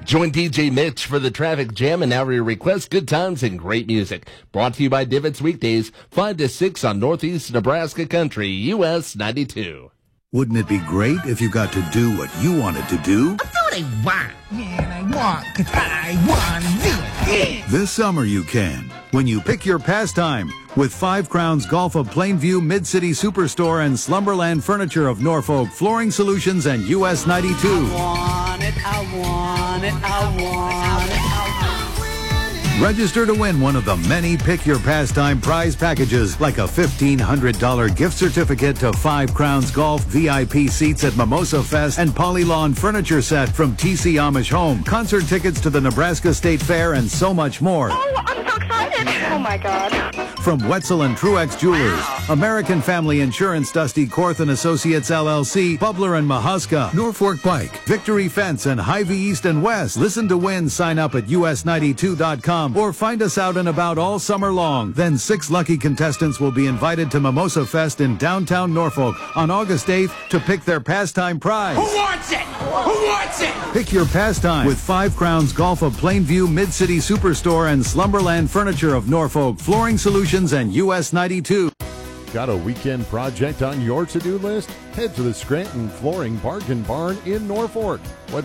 Join DJ Mitch for the traffic jam and our request good times and great music. Brought to you by Divots weekdays, 5 to 6 on Northeast Nebraska Country, US 92. Wouldn't it be great if you got to do what you wanted to do? I do what I want. Man, I want, 'cause I want to do it. Yeah. This summer you can, when you pick your pastime with 5 Crowns Golf of Plainview Mid-City Superstore and Slumberland Furniture of Norfolk Flooring Solutions and US 92. I want it, I want it, I want it. Register to win one of the many Pick Your Pastime prize packages, like a $1,500 gift certificate to 5 Crowns Golf, VIP seats at Mimosa Fest, and Polylawn furniture set from TC Amish Home, concert tickets to the Nebraska State Fair, and so much more. Oh, I'm so excited. Oh, my God. From Wetzel and Truex Jewelers, American Family Insurance, Dusty Korth and Associates LLC, Bubler and Mahuska, Norfolk Bike, Victory Fence, and Hy-Vee East and West. Listen to win. Sign up at us92.com or find us out and about all summer long. Then 6 lucky contestants will be invited to Mimosa Fest in downtown Norfolk on August 8th to pick their pastime prize. Who wants it? Who wants it? Pick your pastime with 5 Crowns Golf of Plainview Mid-City Superstore and Slumberland Furniture of Norfolk Flooring Solutions and US 92. Got a weekend project on your to-do list? Head to the Scranton Flooring Bargain Barn in Norfolk. Whether